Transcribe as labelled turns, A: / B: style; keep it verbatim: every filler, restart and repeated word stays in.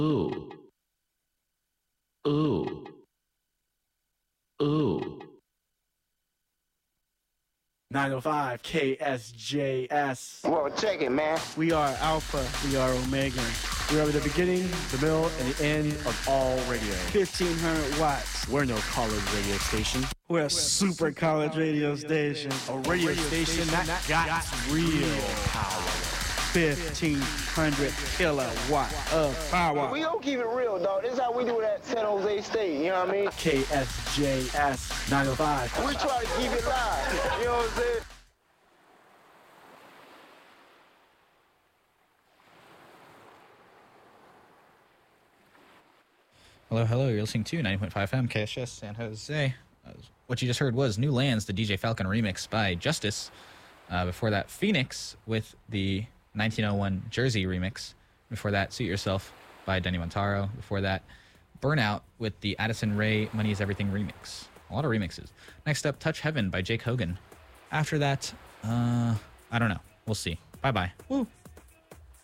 A: Ooh. Ooh. Ooh.
B: nine oh five K S J S.
C: Well, check it, man.
B: We are Alpha. We are Omega. We are the beginning, the middle, and the end of all radio. fifteen hundred watts.
A: We're no college radio station.
B: We're a super college radio station.
A: A radio station that got real power.
B: fifteen hundred kilowatt of power.
C: We don't keep it real, dog. This is how we do it at San Jose State, you know what I mean?
B: K S J S nine oh five.
C: We try to keep it live, you know what I'm saying?
D: Hello, hello. You're listening to ninety point five F M, K S S, San Jose. Uh, what you just heard was New Lands, the D J Falcon remix by Justice. Uh, before that, Phoenix with the nineteen oh one Jersey remix. Before that, Suit Yourself by Denny Montaro. Before that, Burnout with the Addison Rae Money Is Everything remix. A lot of remixes. Next up, Touch Heaven by Jake Hogan. After that, uh, I don't know. We'll see. Bye-bye. Woo.